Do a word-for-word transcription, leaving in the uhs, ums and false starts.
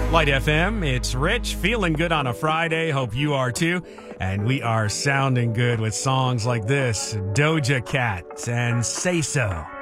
Light F M, it's Rich, feeling good on a Friday. Hope you are too. And we are sounding good with songs like this, Doja Cat and Say So.